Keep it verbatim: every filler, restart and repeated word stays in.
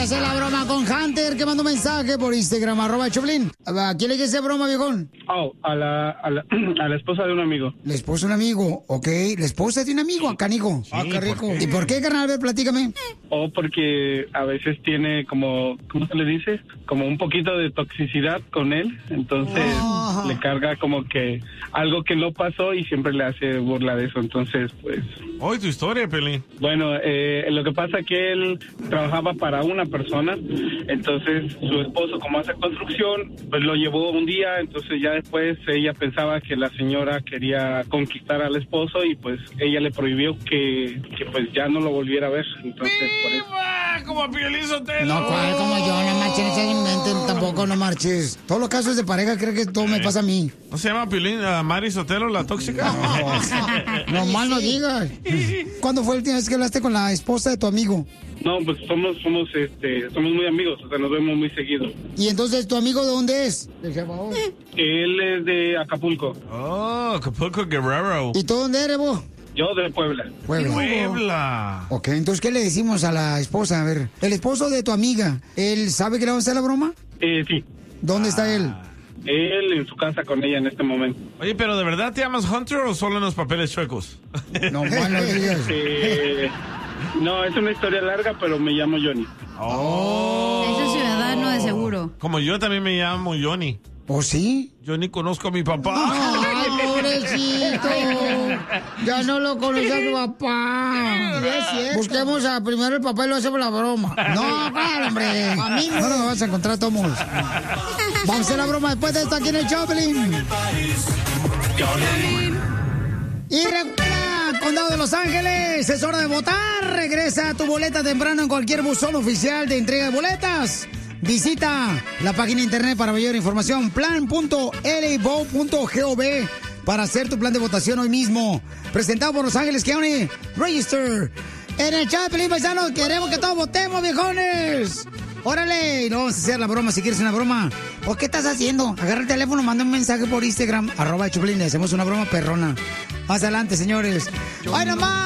hacer la broma con Hunter, que mandó un mensaje por Instagram, arroba Choplin. ¿A quién le quiere hacer broma, viejón? Oh, a la, a la, a la esposa de un amigo. La esposa de un amigo, ok. La esposa de un amigo, acá, canijo. Sí, ah, qué rico. ¿por qué? ¿Y por qué, carnal? A ver, platícame. O porque a veces tiene como, ¿cómo se le dice? Como un poquito de toxicidad con él. Entonces Oh. le carga como que algo que no pasó y siempre le hace burla de eso. Entonces, pues... Hoy tu historia, Pelín. Bueno, eh, lo que pasa es que él trabajaba para una persona, entonces su esposo, como hace construcción, pues lo llevó un día, entonces ya después ella pensaba que la señora quería conquistar al esposo y pues ella le prohibió que, que pues ya no lo volviera a ver, entonces por eso. Como a Piolín Sotelo. No, ¿cuál? Como yo, no marches, no se inventen, tampoco no marches. Todos los casos de pareja creo que todo me pasa a mí. ¿No se llama Piolín uh, Mari Sotelo, la tóxica? No, no mal no digas. ¿Cuándo fue la última vez que hablaste con la esposa de tu amigo? No, pues somos, somos, este, somos muy amigos, o sea, nos vemos muy seguido. ¿Y entonces tu amigo de dónde es? De El Salvador. Él es de Acapulco. Oh, Acapulco Guerrero. ¿Y tú dónde eres vos? Yo de Puebla. Puebla. Puebla. Ok, entonces, ¿qué le decimos a la esposa? A ver, el esposo de tu amiga, ¿él sabe que le vamos a hacer la broma? Eh, sí. ¿Dónde está él? Él en su casa con ella en este momento. Oye, pero ¿de verdad te llamas Hunter o solo en los papeles chuecos? No, bueno, digas. Eh, no, es una historia larga, pero me llamo Johnny. Oh. Ese es ciudadano de seguro. Como yo también me llamo Johnny. ¿Oh, sí? Yo ni conozco a mi papá. Ay, pobrecito. Ya no lo conoce a su papá. Busquemos a primero el papá y lo hacemos la broma. No, claro, hombre. No nos vas a encontrar todos. Vamos a hacer la broma después de esto aquí en el Choplin. Y recuerda, Condado de Los Ángeles, es hora de votar. Regresa tu boleta temprano en cualquier buzón oficial de entrega de boletas. Visita la página de internet para mayor información, plan punto l a vote punto gov, para hacer tu plan de votación hoy mismo. Presentado por Los Ángeles County Register. En el chat, Pelín Paisanos, queremos que todos votemos, viejones. Órale, y no vamos a hacer la broma si quieres una broma. ¿Por qué estás haciendo? Agarra el teléfono, manda un mensaje por Instagram, arroba Choplin, le hacemos una broma perrona. Más adelante, señores. ¡Ay, nomás!